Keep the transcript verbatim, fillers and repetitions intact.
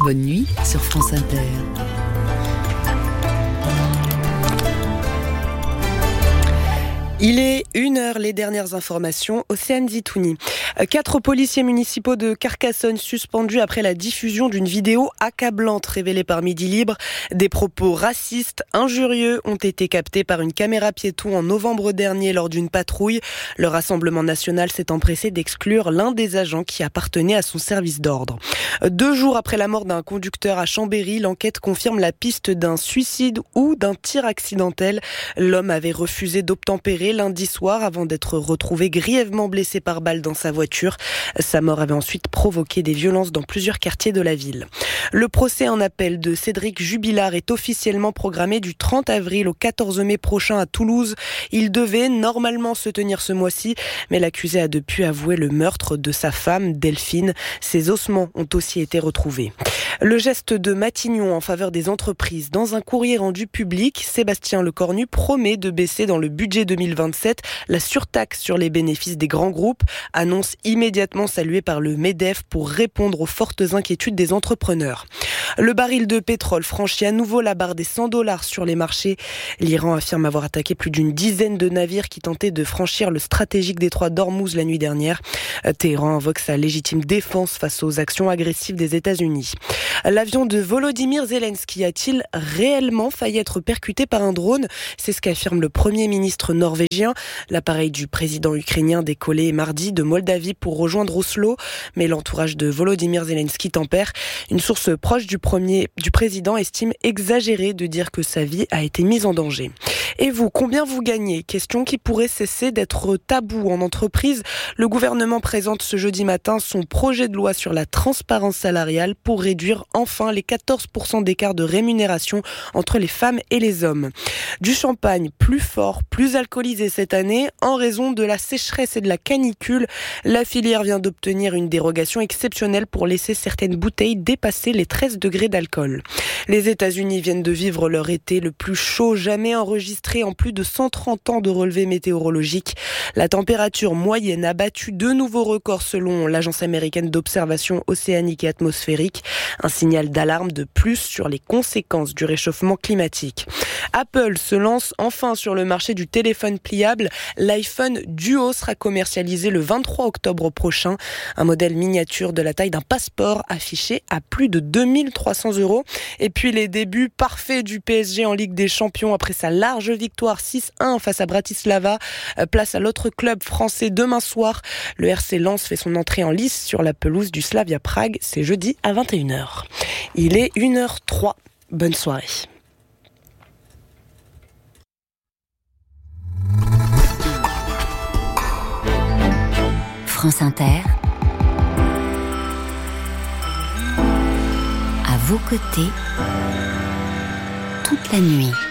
Bonne nuit sur France Inter. Il est une heure, les dernières informations, Océane Zitouni. Quatre policiers municipaux de Carcassonne suspendus après la diffusion d'une vidéo accablante révélée par Midi Libre. Des propos racistes, injurieux ont été captés par une caméra piéton en novembre dernier lors d'une patrouille. Le Rassemblement national s'est empressé d'exclure l'un des agents qui appartenait à son service d'ordre. Deux jours après la mort d'un conducteur à Chambéry, l'enquête confirme la piste d'un suicide ou d'un tir accidentel. L'homme avait refusé d'obtempérer lundi soir avant d'être retrouvé grièvement blessé par balle dans sa voiture. Sa mort avait ensuite provoqué des violences dans plusieurs quartiers de la ville. Le procès en appel de Cédric Jubilard est officiellement programmé du trente avril au quatorze mai prochain à Toulouse. Il devait normalement se tenir ce mois-ci, mais l'accusé a depuis avoué le meurtre de sa femme, Delphine. Ses ossements ont aussi été retrouvés. Le geste de Matignon en faveur des entreprises. Dans un courrier rendu public, Sébastien Lecornu promet de baisser dans le budget deux mille vingt-sept la surtaxe sur les bénéfices des grands groupes, annonce immédiatement saluée par le MEDEF pour répondre aux fortes inquiétudes des entrepreneurs. Le baril de pétrole franchit à nouveau la barre des cent dollars sur les marchés. L'Iran affirme avoir attaqué plus d'une dizaine de navires qui tentaient de franchir le stratégique détroit d'Ormuz la nuit dernière. Téhéran invoque sa légitime défense face aux actions agressives des États-Unis. L'avion de Volodymyr Zelensky a-t-il réellement failli être percuté par un drone ? C'est ce qu'affirme le Premier ministre norvégien. L'appareil du président ukrainien décollait mardi de Moldavie pour rejoindre Oslo, mais l'entourage de Volodymyr Zelensky tempère. Une source proche du premier du président estime exagéré de dire que sa vie a été mise en danger. Et vous, combien vous gagnez ? Question qui pourrait cesser d'être tabou en entreprise. Le gouvernement présente ce jeudi matin son projet de loi sur la transparence salariale pour réduire enfin les quatorze pour cent d'écart de rémunération entre les femmes et les hommes. Du champagne plus fort, plus alcoolisé cette année en raison de la sécheresse et de la canicule. La filière vient d'obtenir une dérogation exceptionnelle pour laisser certaines bouteilles dépasser les treize degrés d'alcool. Les États-Unis viennent de vivre leur été le plus chaud jamais enregistré en plus de cent trente ans de relevés météorologiques. La température moyenne a battu deux nouveaux records selon l'Agence américaine d'observation océanique et atmosphérique. Un signal d'alarme de plus sur les conséquences du réchauffement climatique. Apple se lance enfin sur le marché du téléphone pliable. L'iPhone Duo sera commercialisé le vingt-trois octobre prochain. Un modèle miniature de la taille d'un passeport affiché à plus de deux mille trois cents euros. Et puis les débuts parfaits du P S G en Ligue des Champions après sa large victoire six un face à Bratislava. Place à l'autre club français demain soir. Le R C Lens fait son entrée en lice sur la pelouse du Slavia Prague. C'est jeudi à vingt et une heures. Il est une heure trois. Bonne soirée. France Inter, à vos côtés, toute la nuit.